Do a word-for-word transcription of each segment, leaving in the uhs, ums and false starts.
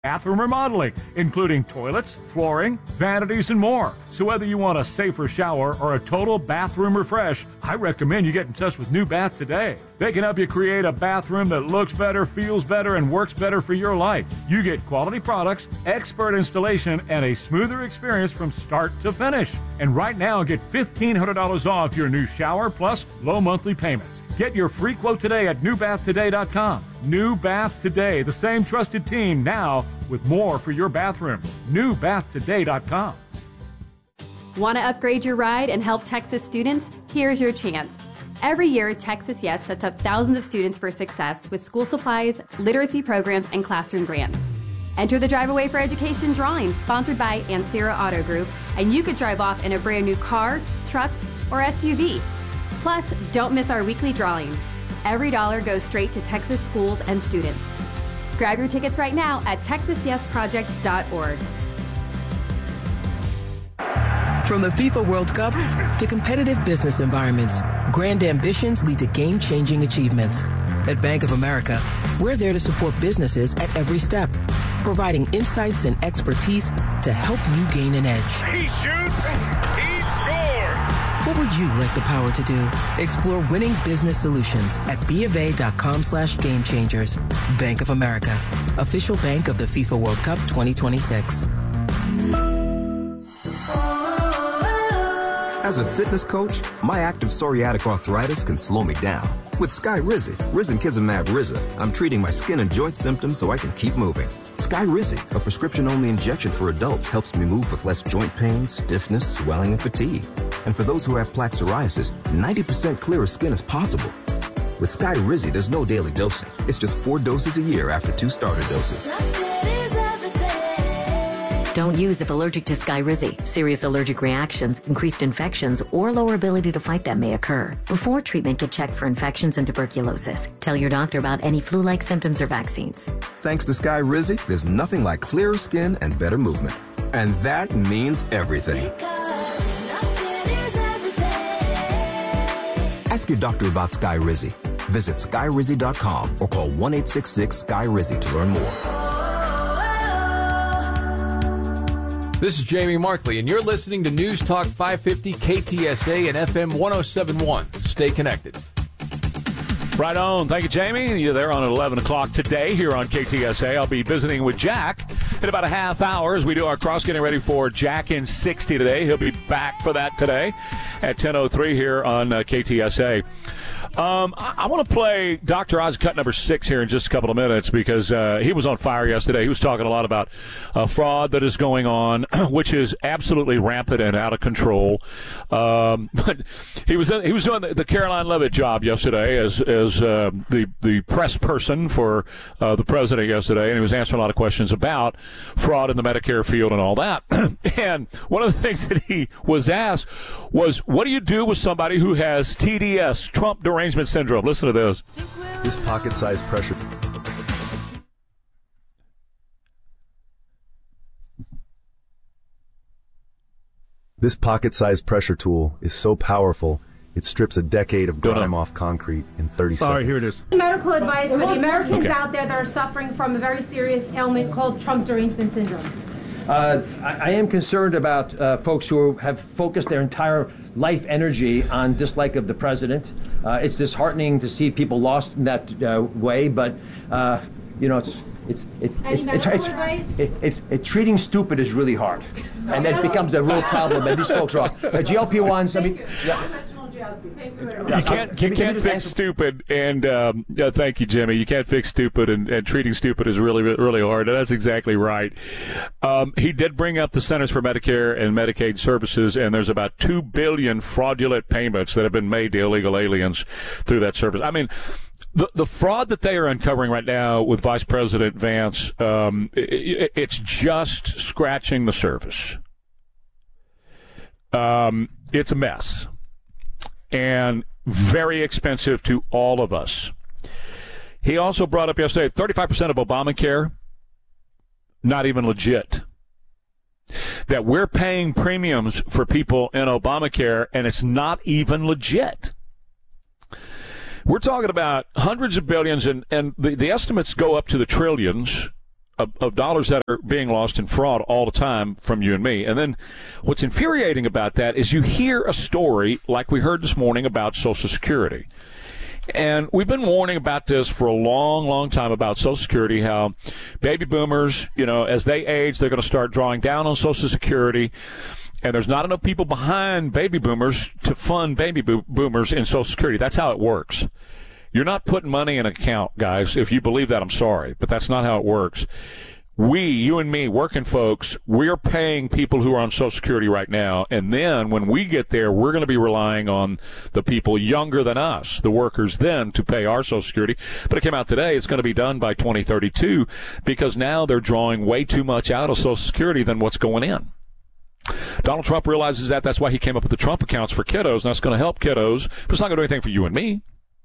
bathroom remodeling, including toilets, flooring, vanities, and more. So whether you want a safer shower or a total bathroom refresh, I recommend you get in touch with New Bath today. They can help you create a bathroom that looks better, feels better, and works better for your life. You get quality products, expert installation, and a smoother experience from start to finish. And right now, get fifteen hundred dollars off your new shower plus low monthly payments. Get your free quote today at new bath today dot com. New Bath Today, the same trusted team now with more for your bathroom. new bath today dot com. Want to upgrade your ride and help Texas students? Here's your chance. Every year, Texas Yes sets up thousands of students for success with school supplies, literacy programs, and classroom grants. Enter the Drive Away for Education drawing sponsored by Ansera Auto Group, and you could drive off in a brand new car, truck, or S U V. Plus, don't miss our weekly drawings. Every dollar goes straight to Texas schools and students. Grab your tickets right now at texas yes project dot org. From the FIFA World Cup to competitive business environments, grand ambitions lead to game-changing achievements. At Bank of America, we're there to support businesses at every step, providing insights and expertise to help you gain an edge. He shoots, he scores! What would you like the power to do? Explore winning business solutions at bofa.com slash game changers. Bank of America, official bank of the FIFA World Cup twenty twenty-six. As a fitness coach, my active psoriatic arthritis can slow me down. With Skyrizi, risankizumab Riza, I'm treating my skin and joint symptoms so I can keep moving. Skyrizi, a prescription-only injection for adults, helps me move with less joint pain, stiffness, swelling, and fatigue. And for those who have plaque psoriasis, ninety percent clearer skin is possible. With Skyrizi, there's no daily dosing. It's just four doses a year after two starter doses. Don't use if allergic to Skyrizi. Serious allergic reactions, increased infections, or lower ability to fight them may occur. Before treatment, get checked for infections and tuberculosis. Tell your doctor about any flu-like symptoms or vaccines. Thanks to Skyrizi, there's nothing like clearer skin and better movement. And that means everything. Ask your doctor about Skyrizi. Visit skyrizi dot com or call one eight six six Sky Rizi to learn more. This is Jamie Markley, and you're listening to News Talk five fifty K T S A and F M one oh seven point one. Stay connected. Right on. Thank you, Jamie. You're there on at eleven o'clock today here on K T S A. I'll be visiting with Jack in about a half hour as we do our cross, getting ready for Jack in sixty today. He'll be back for that today at ten oh three here on uh, K T S A. Um, I, I want to play Doctor Oz cut number six here in just a couple of minutes because uh, he was on fire yesterday. He was talking a lot about uh, fraud that is going on, which is absolutely rampant and out of control. Um, but he was he was doing the, the Caroline Leavitt job yesterday as as uh, the the press person for uh, the president yesterday, and he was answering a lot of questions about fraud in the Medicare field and all that. And one of the things that he was asked was, "What do you do with somebody who has T D S, Trump derangement syndrome?" Listen to this. This pocket-sized pressure. This pocket-sized pressure tool is so powerful, it strips a decade of grime off concrete in thirty Sorry, seconds. here it is. Medical advice for the Americans Okay. out there that are suffering from a very serious ailment called Trump derangement syndrome. Uh, I, I am concerned about uh, folks who have focused their entire life energy on dislike of the president. Uh, it's disheartening to see people lost in that uh, way, but uh, you know, it's it's it's Any it's it's, medical it's, advice? it, it's it, treating stupid is really hard, and then it becomes a real problem. And these folks are uh, G L P ones. I mean, yeah. You can't, you can't fix stupid, and um, yeah, thank you, Jimmy. You can't fix stupid, and, and treating stupid is really, really hard. And that's exactly right. Um, he did bring up the Centers for Medicare and Medicaid Services, and there's about two billion fraudulent payments that have been made to illegal aliens through that service. I mean, the the fraud that they are uncovering right now with Vice President Vance, um, it, it's just scratching the surface. Um, it's a mess. And very expensive to all of us. He also brought up yesterday thirty-five percent of Obamacare, not even legit. That we're paying premiums for people in Obamacare, and it's not even legit. We're talking about hundreds of billions, and, and the, the estimates go up to the trillions of, of dollars that are being lost in fraud all the time from you and me. And then what's infuriating about that is you hear a story like we heard this morning about Social Security. And we've been warning about this for a long, long time about Social Security, how baby boomers, you know, as they age, they're going to start drawing down on Social Security. And there's not enough people behind baby boomers to fund baby bo- boomers in Social Security. That's how it works. You're not putting money in an account, guys. If you believe that, I'm sorry, but that's not how it works. We, you and me, working folks, we're paying people who are on Social Security right now, and then when we get there, we're going to be relying on the people younger than us, the workers then, to pay our Social Security. But it came out today, it's going to be done by twenty thirty-two because now they're drawing way too much out of Social Security than what's going in. Donald Trump realizes that. That's why he came up with the Trump accounts for kiddos, and that's going to help kiddos, but it's not going to do anything for you and me.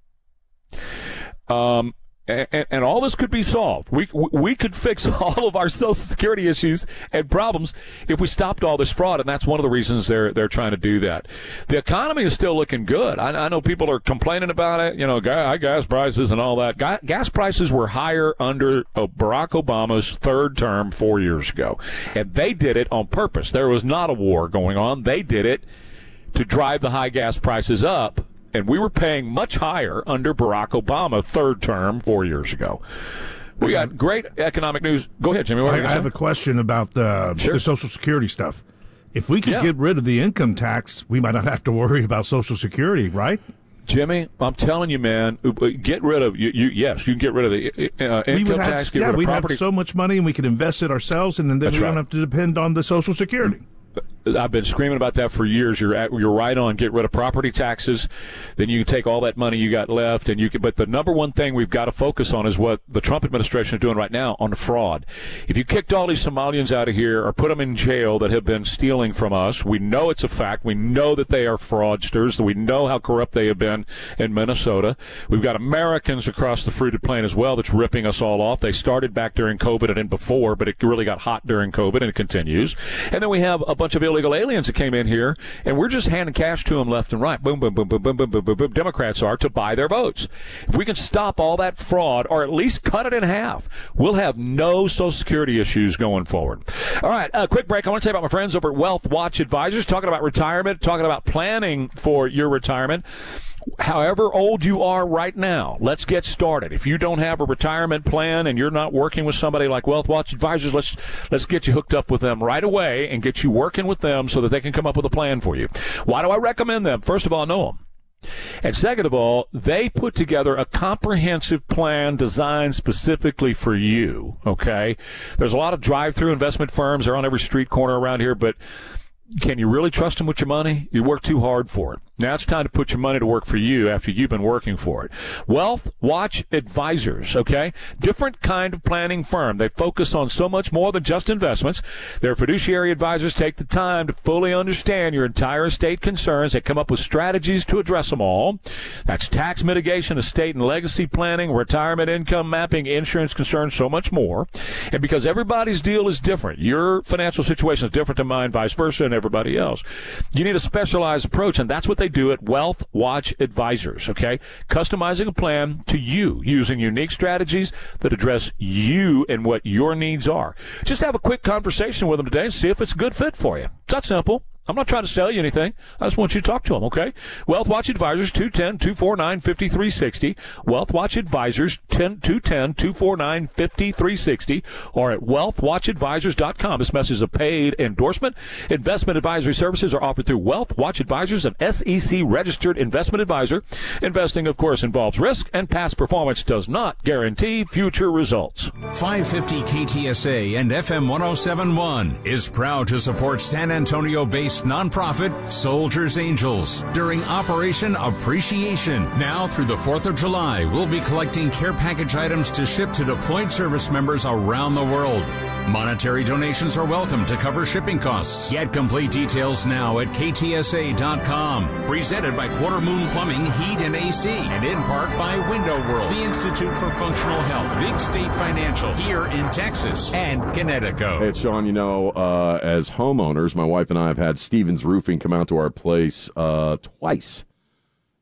Um, and, and all this could be solved. We we could fix all of our Social Security issues and problems if we stopped all this fraud, and that's one of the reasons they're they're trying to do that. The economy is still looking good. I, I know people are complaining about it, you know, gas, gas prices and all that. Gas prices were higher under Barack Obama's third term four years ago, and they did it on purpose. There was not a war going on. They did it to drive the high gas prices up. And we were paying much higher under Barack Obama, third term, four years ago. We got great economic news. Go ahead, Jimmy. What I, I have a question about the, sure. the Social Security stuff. If we could yeah. get rid of the income tax, we might not have to worry about Social Security, right? Jimmy, I'm telling you, man, get rid of you. you yes, you can get rid of the uh, income have, tax. Get yeah, rid of we'd property. have so much money, and we could invest it ourselves, and then That's we right. don't have to depend on the Social Security. I've been screaming about that for years. You're at, you're right on. Get rid of property taxes, then you can take all that money you got left, and you can. But the number one thing we've got to focus on is what the Trump administration is doing right now on the fraud. If you kicked all these Somalians out of here or put them in jail that have been stealing from us, we know it's a fact. We know that they are fraudsters. We know how corrupt they have been in Minnesota. We've got Americans across the fruited plain as well that's ripping us all off. They started back during COVID and then before, but it really got hot during COVID, and it continues. And then we have a bunch of illegal aliens that came in here, and we're just handing cash to them left and right. Boom, boom, boom, boom, boom, boom, boom, boom, boom. Democrats are to buy their votes. If we can stop all that fraud, or at least cut it in half, we'll have no Social Security issues going forward. All right, a quick break. I want to tell you about my friends over at Wealth Watch Advisors, talking about retirement, talking about planning for your retirement. However old you are right now, let's get started. If you don't have a retirement plan and you're not working with somebody like Wealth Watch Advisors, let's let's get you hooked up with them right away and get you working with them so that they can come up with a plan for you. Why do I recommend them? First of all, I know them. And second of all, they put together a comprehensive plan designed specifically for you, okay? There's a lot of drive-through investment firms. They're on every street corner around here, but can you really trust them with your money? You work too hard for it. Now it's time to put your money to work for you after you've been working for it. Wealth Watch Advisors, okay? Different kind of planning firm. They focus on so much more than just investments. Their fiduciary advisors take the time to fully understand your entire estate concerns. They come up with strategies to address them all. That's tax mitigation, estate and legacy planning, retirement income mapping, insurance concerns, so much more. And because everybody's deal is different, your financial situation is different than mine, vice versa, and everybody else, you need a specialized approach, and that's what they do at Wealth Watch Advisors, okay? Customizing a plan to you using unique strategies that address you and what your needs are. Just have a quick conversation with them today and see if it's a good fit for you. It's that simple. I'm not trying to sell you anything. I just want you to talk to them, okay? Wealth Watch Advisors, two one zero, two four nine, five three six zero. Wealth Watch Advisors, two one zero, two four nine, five three six zero. Or at wealth watch advisors dot com. This message is a paid endorsement. Investment advisory services are offered through Wealth Watch Advisors, an S E C-registered investment advisor. Investing, of course, involves risk, and past performance does not guarantee future results. five fifty K T S A and F M one oh seven point one is proud to support San Antonio-based nonprofit Soldiers Angels during Operation Appreciation. Now through the fourth of July, we'll be collecting care package items to ship to deployed service members around the world. Monetary donations are welcome to cover shipping costs. Get complete details now at K T S A dot com. Presented by Quarter Moon Plumbing, Heat and A C, and in part by Window World, the Institute for Functional Health, Big State Financial, here in Texas and Connecticut. Hey, Sean, you know, uh, as homeowners, my wife and I have had Stevens Roofing come out to our place uh, twice.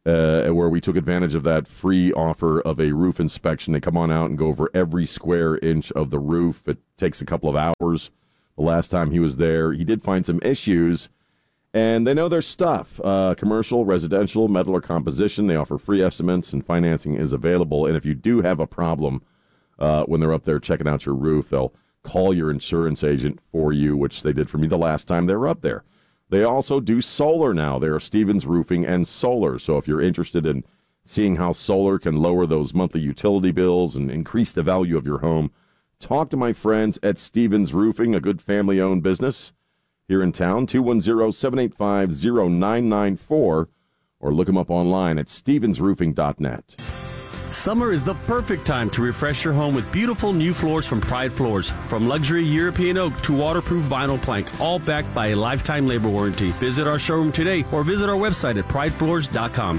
uh, where we took advantage of that free offer of a roof inspection. They come on out and go over every square inch of the roof. It takes a couple of hours. The last time he was there, he did find some issues, and they know their stuff. Uh, commercial, residential, metal or composition. They offer free estimates, and financing is available. And if you do have a problem uh, when they're up there checking out your roof, they'll call your insurance agent for you, which they did for me the last time they were up there. They also do solar now. They are Stevens Roofing and Solar. So if you're interested in seeing how solar can lower those monthly utility bills and increase the value of your home, talk to my friends at Stevens Roofing, a good family-owned business here in town, two one zero, seven eight five, zero nine nine four, or look them up online at stevens roofing dot net. Summer is the perfect time to refresh your home with beautiful new floors from Pride Floors. From luxury European oak to waterproof vinyl plank, all backed by a lifetime labor warranty. Visit our showroom today or visit our website at pride floors dot com.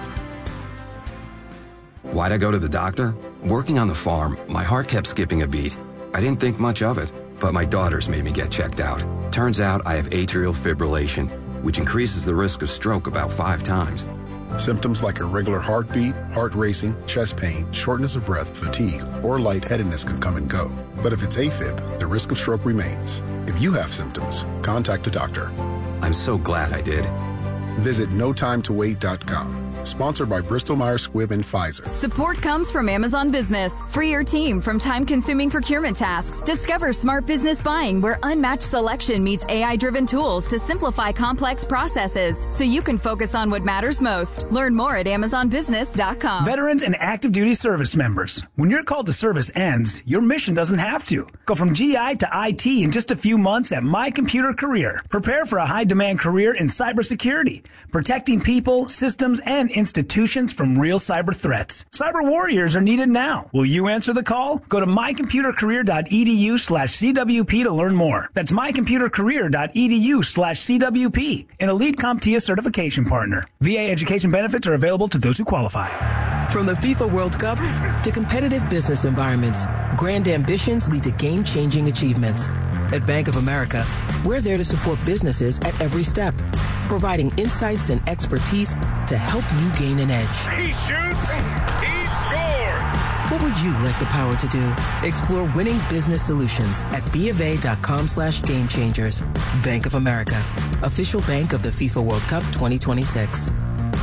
Why'd I go to the doctor? Working on the farm, my heart kept skipping a beat. I didn't think much of it, but my daughters made me get checked out. Turns out I have atrial fibrillation, which increases the risk of stroke about five times. Symptoms like irregular heartbeat, heart racing, chest pain, shortness of breath, fatigue, or lightheadedness can come and go. But if it's AFib, the risk of stroke remains. If you have symptoms, contact a doctor. I'm so glad I did. Visit no time to wait dot com. Sponsored by Bristol Myers Squibb and Pfizer. Support comes from Amazon Business. Free your team from time-consuming procurement tasks. Discover smart business buying where unmatched selection meets A I-driven tools to simplify complex processes so you can focus on what matters most. Learn more at amazon business dot com. Veterans and active duty service members. When your call to service ends, your mission doesn't have to. Go from G I to I T in just a few months at My Computer Career. Prepare for a high-demand career in cybersecurity, protecting people, systems, and institutions from real cyber threats. Cyber warriors are needed now. Will you answer the call? Go to my computer career dot e d u slash c w p to learn more. That's my computer career dot e d u slash c w p, an elite CompTIA certification partner. V A education benefits are available to those who qualify. From the FIFA World Cup to competitive business environments, grand ambitions lead to game-changing achievements. At Bank of America, we're there to support businesses at every step, providing insights and expertise to help you gain an edge. He shoots, he scores! What would you like the power to do? Explore winning business solutions at b of a dot com slash game changers. Bank of America, official bank of the FIFA World Cup twenty twenty-six.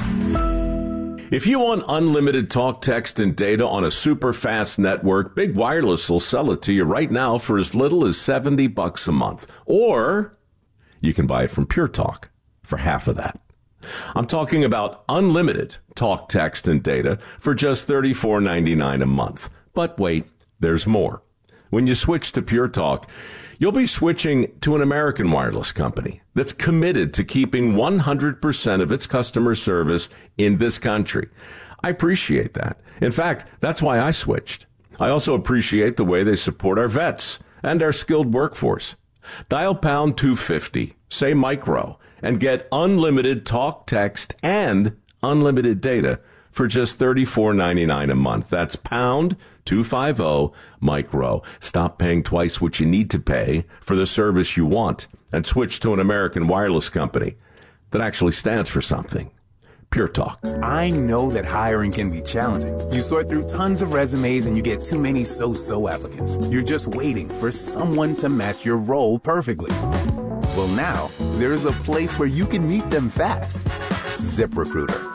If you want unlimited talk, text, and data on a super fast network, Big Wireless will sell it to you right now for as little as seventy bucks a month. Or you can buy it from Pure Talk for half of that. I'm talking about unlimited talk, text, and data for just thirty-four ninety-nine a month. But wait, there's more. When you switch to Pure Talk, you'll be switching to an American wireless company that's committed to keeping one hundred percent of its customer service in this country. I appreciate that. In fact, that's why I switched. I also appreciate the way they support our vets and our skilled workforce. Dial pound two fifty, say micro, and get unlimited talk, text, and unlimited data for just thirty-four ninety-nine a month. That's pound two fifty micro. Stop paying twice what you need to pay for the service you want and switch to an American wireless company that actually stands for something. Pure Talk. I know that hiring can be challenging. You sort through tons of resumes and you get too many so-so applicants. You're just waiting for someone to match your role perfectly. Well, now there's a place where you can meet them fast. ZipRecruiter.